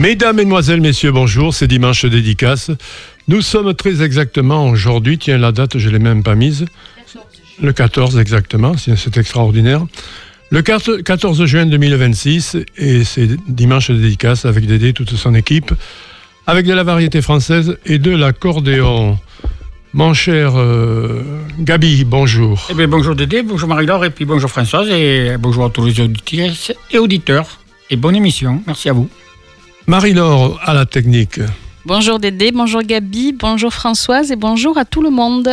Mesdames, Mesdemoiselles, Messieurs, bonjour, c'est Dimanche Dédicace. Nous sommes très exactement aujourd'hui, tiens la date, je ne l'ai même pas mise, le 14 exactement, c'est extraordinaire. Le 14 juin 2026, et c'est Dimanche Dédicace avec Dédé, toute son équipe, avec de la variété française et de l'accordéon. Mon cher Gabi, bonjour. Eh bien, bonjour Dédé, bonjour Marie-Laure, et puis bonjour Françoise, et bonjour à tous les auditrices et auditeurs. Et bonne émission, merci à vous. Marie-Laure à la technique. Bonjour Dédé, bonjour Gabi, bonjour Françoise et bonjour à tout le monde.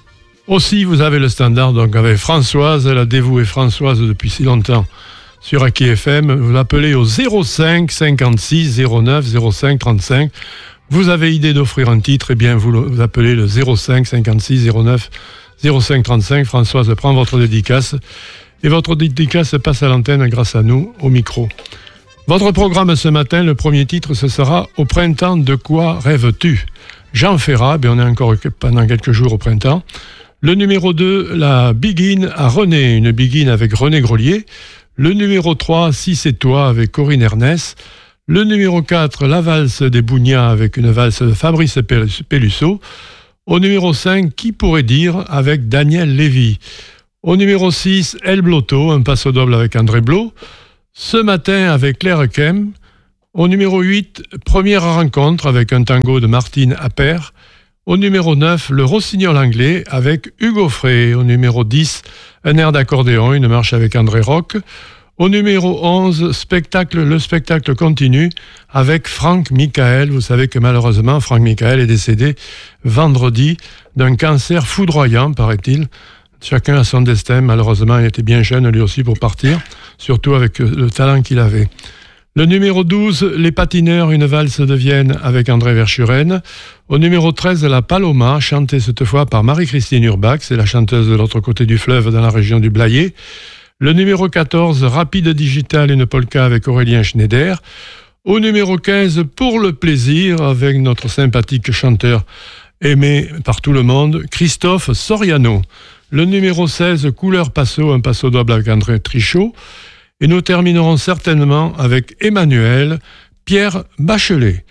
Aussi, vous avez le standard donc avec Françoise, la dévouée Françoise depuis si longtemps sur Aki FM. Vous l'appelez au 05 56 09 05 35. Vous avez idée d'offrir un titre, eh bien vous appelez le 05 56 09 05 35. Françoise prend votre dédicace et votre dédicace passe à l'antenne grâce à nous au micro. Votre programme ce matin, le premier titre, ce sera « Au printemps, de quoi rêves-tu » Jean Ferrat, on est encore pendant quelques jours au printemps. Le numéro 2, la Biguine à René, une Biguine avec René Grelier. Le numéro 3, Si c'est toi, avec Corinne Ernest. Le numéro 4, la valse des Bougnats, avec une valse de Fabrice Pellusso. Au numéro 5, Qui pourrait dire, avec Daniel Lévy. Au numéro 6, El Blotto, un passo doble avec André Blot. Ce matin, avec Claire Kem. Au numéro 8, Première rencontre, avec un tango de Martine Appert. Au numéro 9, le Rossignol anglais avec Hugo Frey. Au numéro 10, un air d'accordéon, une marche avec André Roch. Au numéro 11, le spectacle continue avec Franck Michael. Vous savez que malheureusement, Franck Michael est décédé vendredi d'un cancer foudroyant, paraît-il. Chacun a son destin. Malheureusement, il était bien jeune lui aussi pour partir, surtout avec le talent qu'il avait. Le numéro 12, Les Patineurs, une valse de Vienne avec André Verschuren. Au numéro 13, La Paloma, chantée cette fois par Marie-Christine Urbach, c'est la chanteuse de l'autre côté du fleuve dans la région du Blayais. Le numéro 14, Rapide Digital, une polka avec Aurélien Schneider. Au numéro 15, Pour le plaisir, avec notre sympathique chanteur aimé par tout le monde, Christophe Soriano. Le numéro 16, Couleur Passo, un passo double avec André Trichot. Et nous terminerons certainement avec Emmanuel Pierre Bachelet.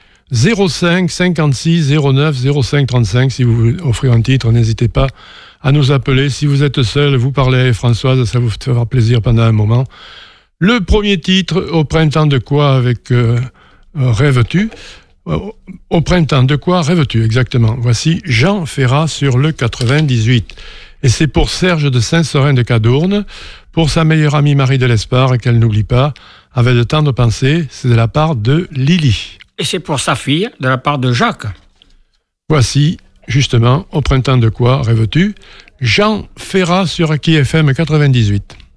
05 56 09 05 35. Si vous voulez offrir un titre, n'hésitez pas à nous appeler. Si vous êtes seul, vous parlez avec Françoise, ça vous fera plaisir pendant un moment. Le premier titre, Au printemps de quoi avec rêves-tu ? Au printemps de quoi rêves-tu, exactement. Voici Jean Ferrat sur le 98. Et c'est pour Serge de Saint-Seurin de Cadourne, pour sa meilleure amie Marie de l'Espard, et qu'elle n'oublie pas, avec de tendres pensées, c'est de la part de Lily. Et c'est pour sa fille, de la part de Jacques. Voici, justement, Au printemps de quoi rêves-tu ? Jean Ferrat sur Aki FM 98.